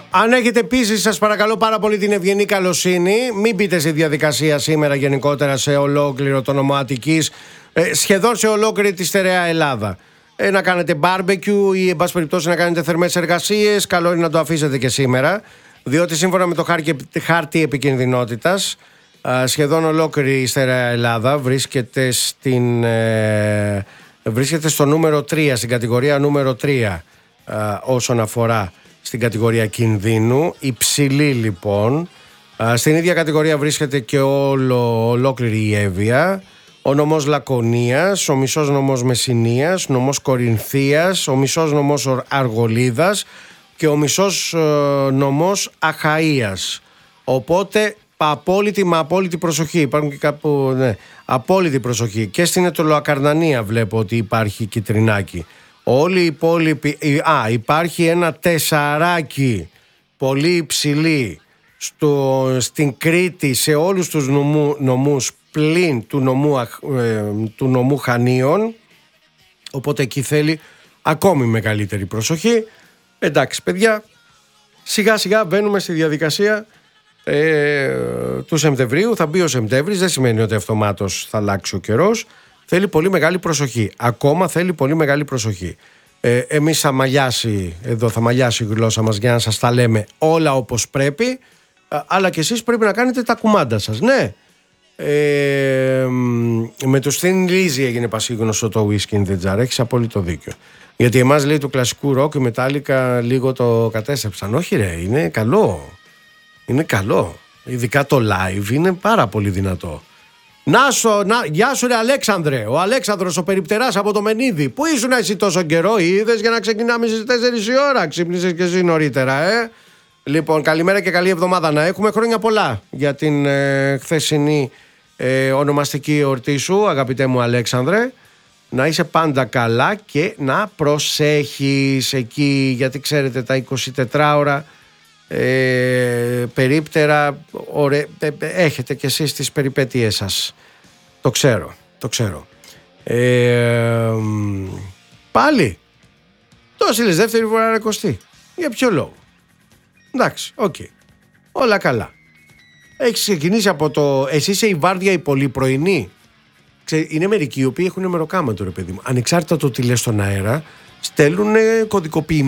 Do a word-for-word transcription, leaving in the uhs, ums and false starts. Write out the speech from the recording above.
Αν έχετε επίσης, σας παρακαλώ πάρα πολύ, την ευγενή καλοσύνη, μην μπείτε στη διαδικασία σήμερα γενικότερα σε ολόκληρο το νομό Αττικής, ε, σχεδόν σε ολόκληρη τη στερεά Ελλάδα. Ε, να κάνετε μπάρμπεκιου ή εν πάση περιπτώσει να κάνετε θερμές εργασίες, καλό είναι να το αφήσετε και σήμερα, διότι σύμφωνα με το χάρτη επικινδυνότητας, ε, σχεδόν ολόκληρη η στερεά Ελλάδα βρίσκεται, στην, ε, βρίσκεται στο νούμερο τρία, στην κατηγορία νούμερο τρία ε, όσον αφορά στην κατηγορία κινδύνου, υψηλή λοιπόν. Στην ίδια κατηγορία βρίσκεται και όλο, ολόκληρη η Εύβοια, ο νομός Λακωνίας, ο μισός νομός Μεσσηνίας, νομός Κορινθίας, ο μισός νομός Αργολίδας και ο μισός ε, νομός Αχαΐας. Οπότε απόλυτη μα απόλυτη προσοχή, υπάρχουν και κάπου, ναι, απόλυτη προσοχή. Και στην Αιτωλοακαρνανία βλέπω ότι υπάρχει κιτρινάκι. Όλοι οι υπόλοιποι, α, υπάρχει ένα τεσσαράκι πολύ υψηλή στο, στην Κρήτη, σε όλους τους νομού, νομούς πλην του νομού, ε, του νομού Χανίων, οπότε εκεί θέλει ακόμη μεγαλύτερη προσοχή. Εντάξει παιδιά, σιγά σιγά μπαίνουμε στη διαδικασία ε, του Σεπτεμβρίου, θα μπει ο Σεπτέμβρης, δεν σημαίνει ότι αυτομάτως θα αλλάξει ο καιρός. Θέλει πολύ μεγάλη προσοχή. Ακόμα θέλει πολύ μεγάλη προσοχή. Ε, εμείς θα μαλλιάσει, εδώ θα μαλλιάσει η γλώσσα μας για να σας τα λέμε όλα όπως πρέπει, αλλά και εσείς πρέπει να κάνετε τα κουμάντα σας. Ναι, ε, με το Thin Lizzy έγινε πασίγνωστο το Whisky in the Jar. Έχεις απόλυτο δίκιο. Γιατί εμάς, λέει, του κλασικού ροκ η Metallica λίγο το κατέστρεψαν. Όχι ρε, είναι καλό. Είναι καλό. Ειδικά το live είναι πάρα πολύ δυνατό. Να σου, να, γεια σου ρε Αλέξανδρε, ο Αλέξανδρος ο περιπτεράς από το Μενίδη. Πού ήσουν εσύ τόσο καιρό, είδες, για να ξεκινάμε στις τέσσερις η ώρα, ξύπνησες και εσύ νωρίτερα, ε. Λοιπόν, καλημέρα και καλή εβδομάδα να έχουμε, χρόνια πολλά για την ε, χθεσινή ε, ονομαστική εορτή σου, αγαπητέ μου Αλέξανδρε. Να είσαι πάντα καλά και να προσέχεις εκεί, γιατί ξέρετε τα εικοσιτετρά ώρα Ε, περίπτερα ωραί, ε, έχετε κι εσείς τις περιπέτειές σας. Το ξέρω, το ξέρω. ε, Πάλι το έστειλες δεύτερη φορά ρε Κωστή. Για ποιο λόγο? Εντάξει, οκ, okay. Όλα καλά. Έχεις ξεκινήσει από το... Εσύ είσαι η βάρδια η πολύ πρωινή. Ξέ, είναι μερικοί οι οποίοι έχουν μεροκάματο ρε παιδί μου. Ανεξάρτητα το τι λες στον αέρα, στέλνουν κωδικοποιημένα